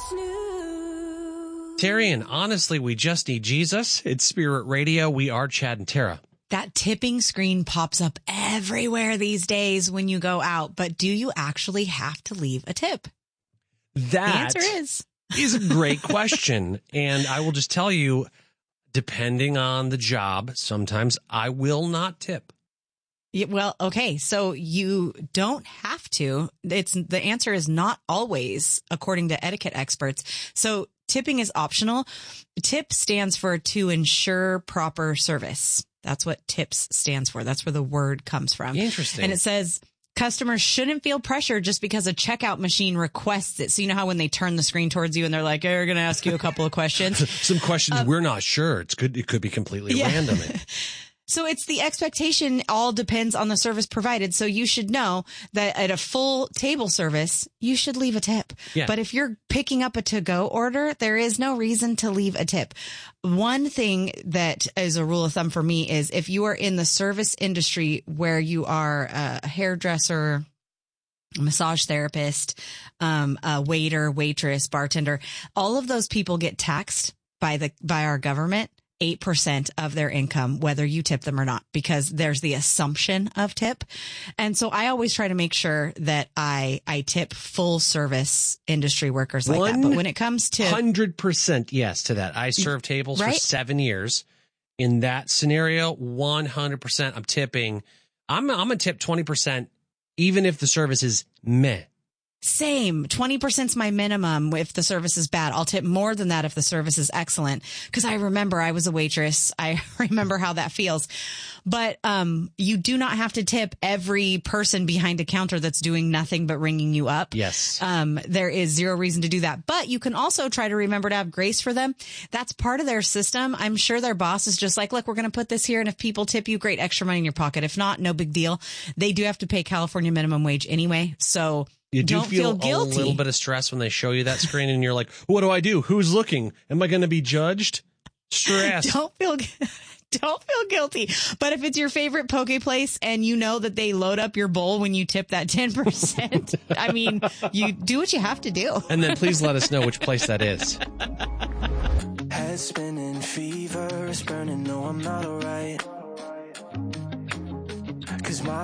Terry, and honestly, we just need Jesus. It's Spirit Radio. We are Chad and Tara. That tipping screen pops up everywhere these days when you go out, but do you actually have to leave a tip? That the answer is a great question. And I will just tell you, depending on the job, sometimes I will not tip. Yeah, well, okay, so you don't have to. The answer is not always, according to etiquette experts. So tipping is optional. TIP stands for to ensure proper service. That's what TIPS stands for. That's where the word comes from. Interesting. And it says customers shouldn't feel pressure just because a checkout machine requests it. So you know how when they turn the screen towards you and they're like, hey, we're going to ask you a couple of questions. Some questions we're not sure. It could be completely random. So it's the expectation all depends on the service provided. So you should know that at a full table service, you should leave a tip. Yeah. But if you're picking up a to-go order, there is no reason to leave a tip. One thing that is a rule of thumb for me is if you are in the service industry where you are a hairdresser, massage therapist, a waiter, waitress, bartender, all of those people get taxed by our government 8% of their income, whether you tip them or not, because there's the assumption of tip. And so I always try to make sure that I tip full service industry workers like that. But when it comes to 100% yes to that. I served tables for 7 years. In that scenario, 100% I'm tipping. I'm going to tip 20%, even if the service is meh. Same. 20% is my minimum if the service is bad. I'll tip more than that if the service is excellent. Because I remember I was a waitress. I remember how that feels. But you do not have to tip every person behind a counter that's doing nothing but ringing you up. Yes. There is zero reason to do that. But you can also try to remember to have grace for them. That's part of their system. I'm sure their boss is just like, look, we're going to put this here. And if people tip you, great, extra money in your pocket. If not, no big deal. They do have to pay California minimum wage anyway. So you do don't feel guilty. A little bit of stress when they show you that screen and you're like, what do I do? Who's looking? Am I going to be judged? Stress. Don't feel guilty. But if it's your favorite poke place and you know that they load up your bowl when you tip that 10%, I mean, you do what you have to do. And then please let us know which place that is. Head spinning, fever is burning. No, I'm not alright. 'Cause my